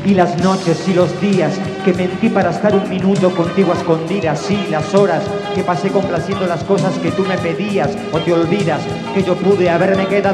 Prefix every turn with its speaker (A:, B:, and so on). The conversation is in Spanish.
A: y las noches y los días que mentí para estar un minuto contigo a escondidas, sí, las horas que pasé complaciendo las cosas que tú me pedías, o te olvidas que yo pude haberme quedado